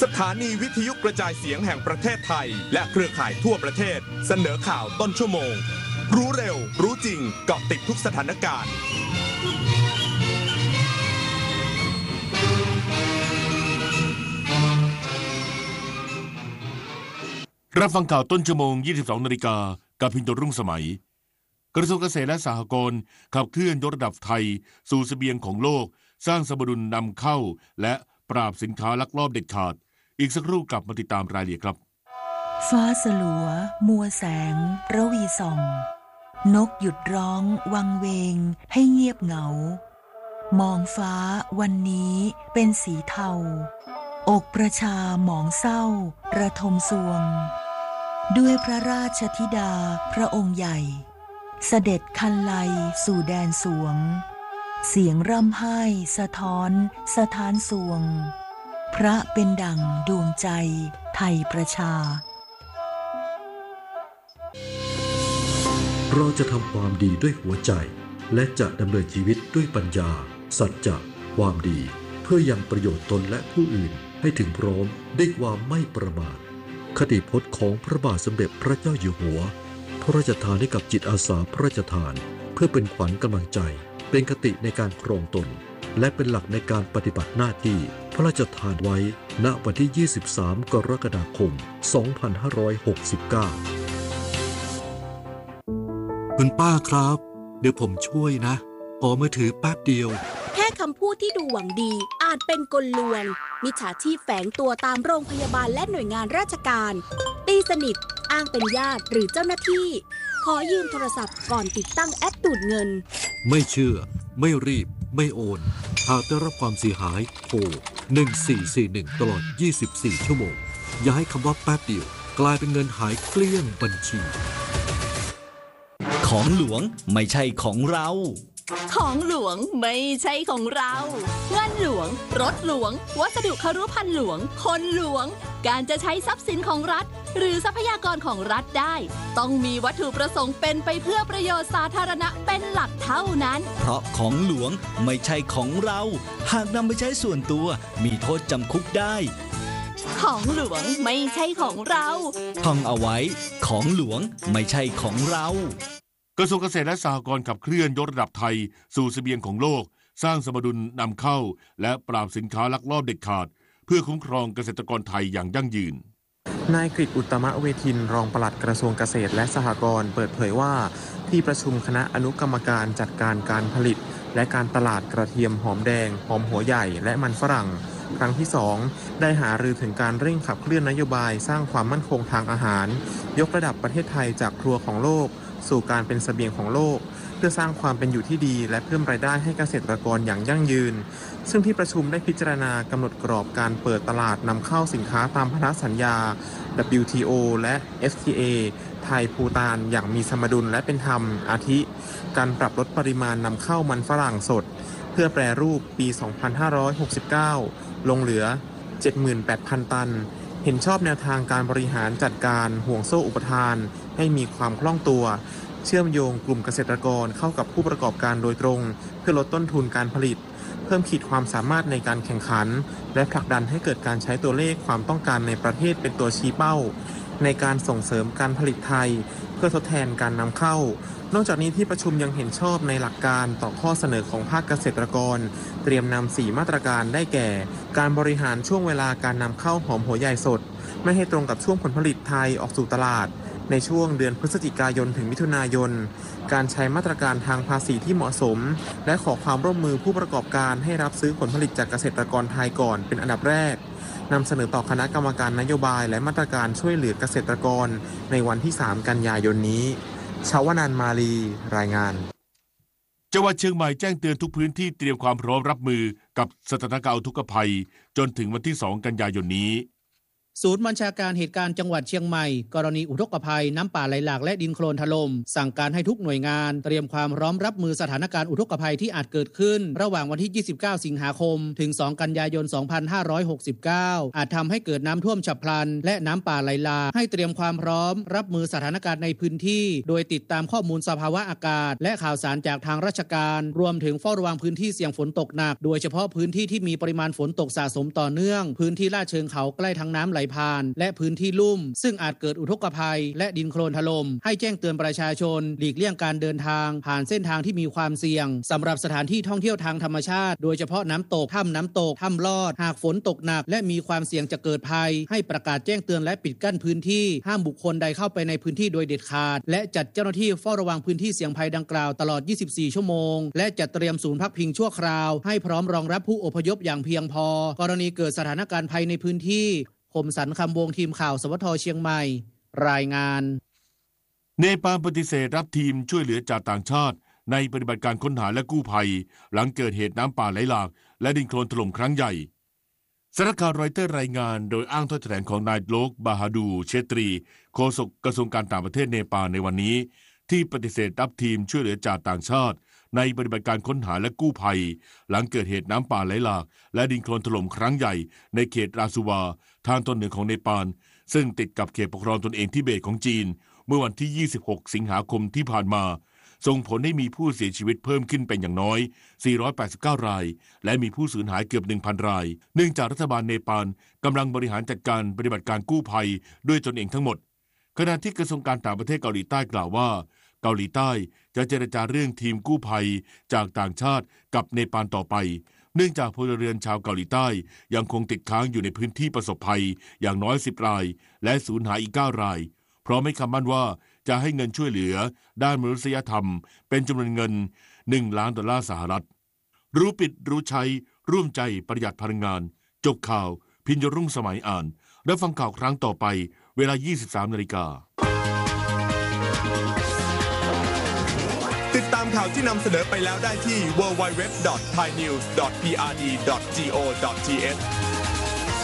สถานีวิทยุกระจายเสียงแห่งประเทศไทยและเครือข่ายทั่วประเทศเสนอข่าวต้นชั่วโมงรู้เร็วรู้จริงเกาะติดทุกสถานการณ์รับฟังข่าวต้นชั่วโมง 22 นาฬิกากับพินโตรุ่งสมัยกระทรวงเกษตรและสหกรณ์ขับเคลื่อนยกระดับไทยสู่เสบียงของโลกสร้างสมดุลนำเข้าและปราบสินค้าลักลอบเด็ดขาดอีกสักครู่กลับมาติดตามรายละเอียดครับฟ้าสลัวมัวแสงระวีส่องนกหยุดร้องวังเวงให้เงียบเหงามองฟ้าวันนี้เป็นสีเทาอกประชาหมองเศร้าระทมสวงด้วยพระราชธิดาพระองค์ใหญ่เสด็จคันไลสู่แดนสวงเสียงร่ำไห้สะท้อนสถานสวงพระเป็นดั่งดวงใจไทยประชาเราจะทำความดีด้วยหัวใจและจะดำเนินชีวิตด้วยปัญญาสัจจะความดีเพื่อยังประโยชน์ตนและผู้อื่นให้ถึงพร้อมด้วยความไม่ประมาทคติพจน์ของพระบาทสมเด็จพระเจ้าอยู่หัวพระราชทานให้กับจิตอาสาพระราชทานเพื่อเป็นขวัญกำลังใจเป็นคติในการครองตนและเป็นหลักในการปฏิบัติหน้าที่พระราชทานไว้ณวันที่ 23 กรกฎาคม 2569 คุณป้าครับเดี๋ยวผมช่วยนะขอมือถือแป๊บเดียวแค่คำพูดที่ดูหวังดีอาจเป็นกลลวงมิจฉาชีพแฝงตัวตามโรงพยาบาลและหน่วยงานราชการตีสนิทอ้างเป็นญาติหรือเจ้าหน้าที่ขอยืมโทรศัพท์ก่อนติดตั้งแอปดูดเงินไม่เชื่อไม่รีบไม่โอนหากได้รับความเสียหายโทร1441ตลอด24ชั่วโมงอย่าให้คำว่าแป๊บเดียวกลายเป็นเงินหายเกลี้ยงบัญชีของหลวงไม่ใช่ของเราของหลวงไม่ใช่ของเราเงินหลวงรถหลวงวัสดุครุภัณฑ์หลวงคนหลวงการจะใช้ทรัพย์สินของรัฐหรือทรัพยากรของรัฐได้ต้องมีวัตถุประสงค์เป็นไปเพื่อประโยชน์สาธารณะเป็นหลักเท่านั้นเพราะของหลวงไม่ใช่ของเราหากนำไปใช้ส่วนตัวมีโทษจำคุกได้ของหลวงไม่ใช่ของเราท่องเอาไว้ของหลวงไม่ใช่ของเรากระทรวงเกษตรและสหกรณ์ขับเคลื่อนยกระดับไทยสู่เสบียงของโลกสร้างสมดุลนำเข้าและปราบสินค้าลักลอบเด็ดขาดเพื่อคุ้มครองเกษตรกรไทยอย่างยั่งยืนนายกฤษอุตตมเวทินรองปลัดกระทรวงเกษตรและสหกรณ์เปิดเผยว่าที่ประชุมคณะอนุกรรมการจัดการการผลิตและการตลาดกระเทียมหอมแดงหอมหัวใหญ่และมันฝรั่งครั้งที่ 2ได้หารือถึงการเร่งขับเคลื่อนนโยบายสร้างความมั่นคงทางอาหารยกระดับประเทศไทยจากครัวของโลกสู่การเป็นเสบียงของโลกเพื่อสร้างความเป็นอยู่ที่ดีและเพิ่มรายได้ให้เกษตรกรอย่างยั่งยืนซึ่งที่ประชุมได้พิจารณากำหนดกรอบการเปิดตลาดนำเข้าสินค้าตามพันธสัญญา WTO และ FTA ไทยภูฏานอย่างมีสมดุลและเป็นธรรมอาทิการปรับลดปริมาณนำเข้ามันฝรั่งสดเพื่อแปรรูปปี 2569 ลงเหลือ 78,000 ตันเห็นชอบแนวทางการบริหารจัดการห่วงโซ่อุปทานให้มีความคล่องตัวเชื่อมโยงกลุ่มเกษตรกรเข้ากับผู้ประกอบการโดยตรงเพื่อลดต้นทุนการผลิตเพิ่มขีดความสามารถในการแข่งขันและผลักดันให้เกิดการใช้ตัวเลขความต้องการในประเทศเป็นตัวชี้เป้าในการส่งเสริมการผลิตไทยเพื่อทดแทนการนำเข้านอกจากนี้ที่ประชุมยังเห็นชอบในหลักการต่อข้อเสนอของภาคเกษตรกรเตรียมนำ4มาตรการได้แก่การบริหารช่วงเวลาการนำเข้าหอมหัวใหญ่สดไม่ให้ตรงกับช่วงผลผลิตไทยออกสู่ตลาดในช่วงเดือนพฤศจิกายนถึงมิถุนายนการใช้มาตรการทางภาษีที่เหมาะสมและขอความร่วมมือผู้ประกอบการให้รับซื้อผลผลิตจากเกษตรกรไทยก่อนเป็นอันดับแรกนำเสนอต่อคณะกรรมการนโยบายและมาตรการช่วยเหลือเกษตรกรในวันที่ 3 กันยายนนี้ชาวนันท์มาลีรายงานจังหวัดเชียงใหม่แจ้งเตือนทุกพื้นที่เตรียมความพร้อมรับมือกับสถานการณ์อุทกภัยจนถึงวันที่ 2 กันยายนนี้ศูนย์บัญชาการเหตุการณ์จังหวัดเชียงใหม่กรณีอุทกภัยน้ำป่าไหลหลากและดินโคลนถล่มสั่งการให้ทุกหน่วยงานเตรียมความพร้อมรับมือสถานการณ์อุทกภัยที่อาจเกิดขึ้นระหว่างวันที่ 29 สิงหาคมถึง 2 กันยายน 2569 อาจทำให้เกิดน้ำท่วมฉับพลันและน้ำป่าไหลหลากให้เตรียมความพร้อมรับมือสถานการณ์ในพื้นที่โดยติดตามข้อมูลสภาวะอากาศและข่าวสารจากทางราชการรวมถึงเฝ้าระวังพื้นที่เสี่ยงฝนตกหนักโดยเฉพาะพื้นที่ที่มีปริมาณฝนตกสะสมต่อเนื่องพื้นที่ลาดเชิงเขาใกล้ทางน้ำไหลผ่านและพื้นที่ลุ่มซึ่งอาจเกิดอุทกภัยและดินโคลนถล่มให้แจ้งเตือนประชาชนหลีกเลี่ยงการเดินทางผ่านเส้นทางที่มีความเสี่ยงสำหรับสถานที่ท่องเที่ยวทางธรรมชาติโดยเฉพาะน้ำตกถ้ำลอดหากฝนตกหนักและมีความเสี่ยงจะเกิดภัยให้ประกาศแจ้งเตือนและปิดกั้นพื้นที่ห้ามบุคคลใดเข้าไปในพื้นที่โดยเด็ดขาดและจัดเจ้าหน้าที่เฝ้าระวังพื้นที่เสี่ยงภัยดังกล่าวตลอด 24 ชั่วโมงและจัดเตรียมศูนย์พักพิงชั่วคราวให้พร้อมรองรับผู้อพยพอย่างเพียงพอกรณีเกิดสถานการณ์ภัยในพื้นที่คมสันต์คำวงทีมข่าวสวทเชียงใหม่รายงานเนปาลปฏิเสธรับทีมช่วยเหลือจากต่างชาติในปฏิบัติการค้นหาและกู้ภัยหลังเกิดเหตุน้ำป่าไหลหลากและดินโคลนถล่มครั้งใหญ่สำนักข่าวรอยเตอร์รายงานโดยอ้างถ้อยแถลงของนายโลกบาฮาดูเชตรีโฆษกกระทรวงการต่างประเทศเนปาลในวันนี้ที่ปฏิเสธรับทีมช่วยเหลือจากต่างชาติในปฏิบัติการค้นหาและกู้ภัยหลังเกิดเหตุน้ำป่าไหลหลากและดินโคลนถล่มครั้งใหญ่ในเขตราซูวาทางตอนเหนือของเนปาลซึ่งติดกับเขตปกครองตนเองทิเบตของจีนเมื่อวันที่ 26 สิงหาคมที่ผ่านมาส่งผลให้มีผู้เสียชีวิตเพิ่มขึ้นเป็นอย่างน้อย 489 รายและมีผู้สูญหายเกือบ 1,000 รายเนื่องจากรัฐบาลเนปาลกำลังบริหารจัดการปฏิบัติการกู้ภัยด้วยตนเองทั้งหมดขณะที่กระทรวงการต่างประเทศเกาหลีใต้กล่าวว่าเกาหลีใต้จะเจรจาเรื่องทีมกู้ภัยจากต่างชาติกับเนปาลต่อไปเนื่องจากพลเรือนชาวเกาหลีใต้ยังคงติดค้างอยู่ในพื้นที่ประสบภัยอย่างน้อย 10 รายและสูญหายอีก 9 รายพร้อมให้คำมั่นว่าจะให้เงินช่วยเหลือด้านมนุษยธรรมเป็นจำนวนเงิน$1 ล้านรู้ปิดรู้ใช้ร่วมใจประหยัดพลังงานจบข่าวพิญญรุ่งสมัยอ่านและฟังข่าวครั้งต่อไปเวลา 23:00 น. ติดตามข่าวที่นำเสนอไปแล้วได้ที่ www.thainews.prd.go.th